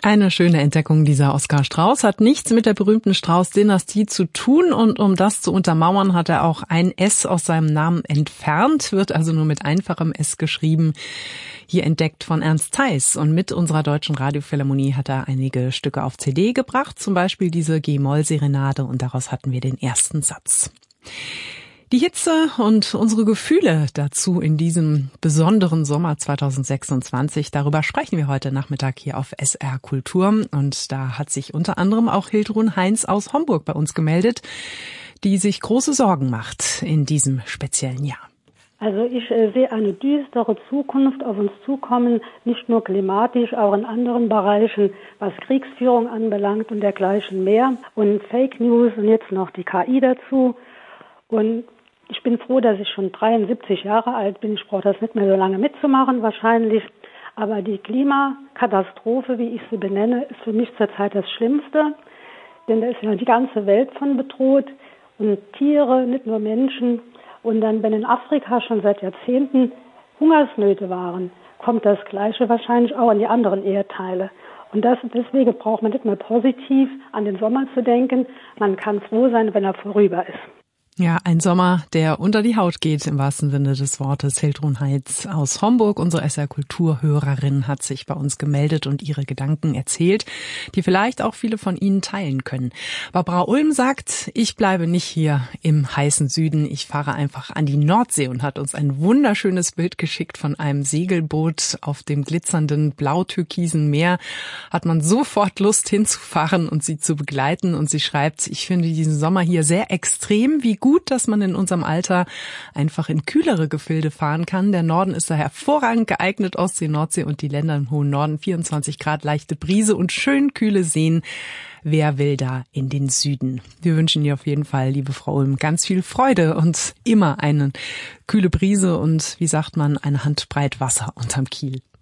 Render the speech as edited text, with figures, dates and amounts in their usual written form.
Eine schöne Entdeckung, dieser Oskar Strauß, hat nichts mit der berühmten Strauß-Dynastie zu tun und um das zu untermauern, hat er auch ein S aus seinem Namen entfernt, wird also nur mit einfachem S geschrieben. Hier entdeckt von Ernst Theis, und mit unserer Deutschen Radiophilharmonie hat er einige Stücke auf CD gebracht, zum Beispiel diese G-Moll-Serenade, und daraus hatten wir den ersten Satz. Die Hitze und unsere Gefühle dazu in diesem besonderen Sommer 2026, darüber sprechen wir heute Nachmittag hier auf SR Kultur. Und da hat sich unter anderem auch Hildrun Heinz aus Homburg bei uns gemeldet, die sich große Sorgen macht in diesem speziellen Jahr. Also ich sehe eine düstere Zukunft auf uns zukommen, nicht nur klimatisch, auch in anderen Bereichen, was Kriegsführung anbelangt und dergleichen mehr. Und Fake News und jetzt noch die KI dazu. Und ich bin froh, dass ich schon 73 Jahre alt bin. Ich brauche das nicht mehr so lange mitzumachen wahrscheinlich. Aber die Klimakatastrophe, wie ich sie benenne, ist für mich zurzeit das Schlimmste. Denn da ist ja die ganze Welt von bedroht. Und Tiere, nicht nur Menschen. Und dann, wenn in Afrika schon seit Jahrzehnten Hungersnöte waren, kommt das Gleiche wahrscheinlich auch in die anderen Erdteile. Und deswegen braucht man nicht mehr positiv an den Sommer zu denken. Man kann froh sein, wenn er vorüber ist. Ja, ein Sommer, der unter die Haut geht, im wahrsten Sinne des Wortes. Hildrun Heinz aus Homburg, unsere SR-Kulturhörerin, hat sich bei uns gemeldet und ihre Gedanken erzählt, die vielleicht auch viele von Ihnen teilen können. Barbara Ulm sagt, ich bleibe nicht hier im heißen Süden, ich fahre einfach an die Nordsee, und hat uns ein wunderschönes Bild geschickt von einem Segelboot auf dem glitzernden blau-türkisen Meer. Hat man sofort Lust hinzufahren und sie zu begleiten, und sie schreibt, ich finde diesen Sommer hier sehr extrem, wie gut, dass man in unserem Alter einfach in kühlere Gefilde fahren kann. Der Norden ist da hervorragend geeignet, Ostsee, Nordsee und die Länder im hohen Norden. 24 Grad, leichte Brise und schön kühle Seen. Wer will da in den Süden? Wir wünschen dir auf jeden Fall, liebe Frau Ulm, ganz viel Freude und immer eine kühle Brise und, wie sagt man, eine Handbreit Wasser unterm Kiel.